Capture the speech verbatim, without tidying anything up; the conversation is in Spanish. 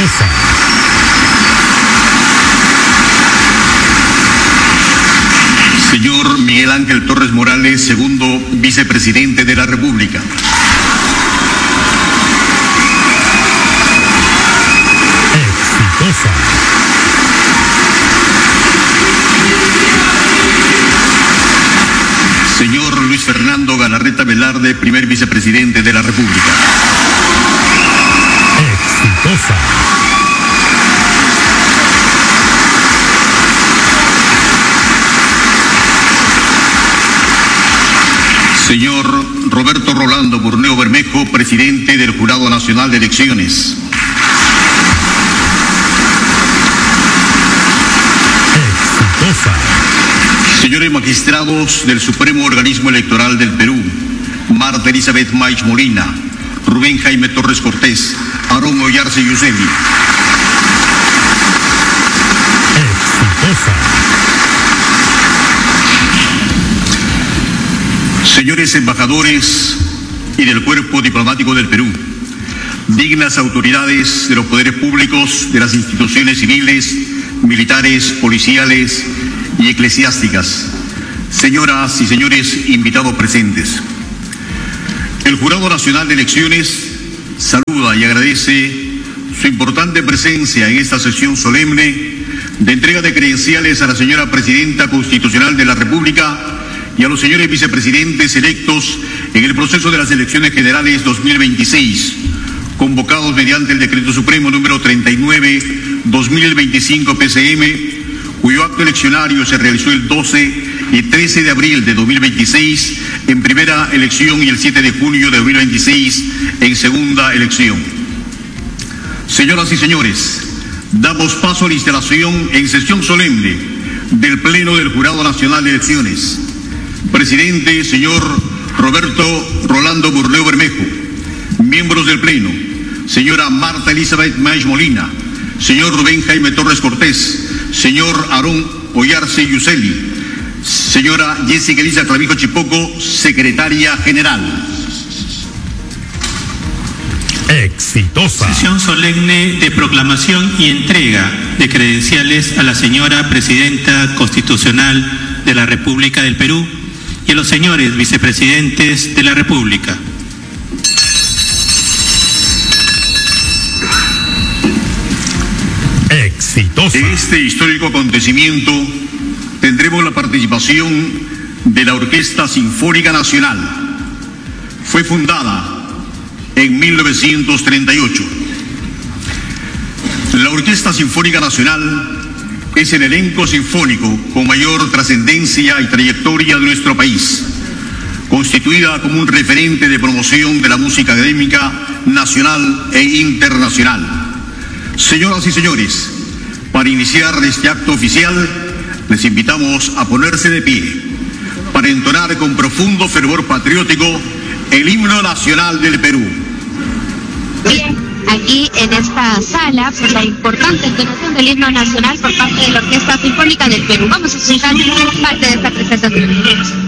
Exitosa. Señor Miguel Ángel Torres Morales, segundo vicepresidente de la República. Exitosa. Señor Luis Fernando Galarreta Velarde, primer vicepresidente de la República. Exitosa. Señor Roberto Rolando Burneo Bermejo, presidente del Jurado Nacional de Elecciones. Exitosa. Señores magistrados del Supremo Organismo Electoral del Perú, Marta Elizabeth Maich Molina, Rubén Jaime Torres Cortés, Aarón Oyarce Yuseli. Exitosa. Señores embajadores y del Cuerpo Diplomático del Perú, dignas autoridades de los poderes públicos, de las instituciones civiles, militares, policiales y eclesiásticas, señoras y señores invitados presentes. El Jurado Nacional de Elecciones saluda y agradece su importante presencia en esta sesión solemne de entrega de credenciales a la señora Presidenta Constitucional de la República y a los señores vicepresidentes electos en el proceso de las elecciones generales dos mil veintiséis, convocados mediante el Decreto Supremo número treinta y nueve barra dos mil veinticinco P C M, cuyo acto eleccionario se realizó el doce y trece de abril de dos mil veintiséis en primera elección y el siete de junio de dos mil veintiséis en segunda elección. Señoras y señores, damos paso a la instalación en sesión solemne del Pleno del Jurado Nacional de Elecciones. Presidente, señor Roberto Rolando Burneo Bermejo. Miembros del Pleno, señora Marta Elizabeth Maich Molina, señor Rubén Jaime Torres Cortés, señor Aarón Oyarce Yuseli, señora Jessica Elisa Clavijo Chipoco, secretaria general. Exitosa. Sesión solemne de proclamación y entrega de credenciales a la señora Presidenta Constitucional de la República del Perú y a los señores vicepresidentes de la República. Exitosa. En este histórico acontecimiento tendremos la participación de la Orquesta Sinfónica Nacional. Fue fundada en mil novecientos treinta y ocho. La Orquesta Sinfónica Nacional es el elenco sinfónico con mayor trascendencia y trayectoria de nuestro país, constituida como un referente de promoción de la música académica nacional e internacional. Señoras y señores, para iniciar este acto oficial, les invitamos a ponerse de pie para entonar con profundo fervor patriótico el himno nacional del Perú. Bien, aquí en esta sala, por la importante entonación del himno nacional por parte de la Orquesta Sinfónica del Perú. Vamos a escuchar parte de esta presentación.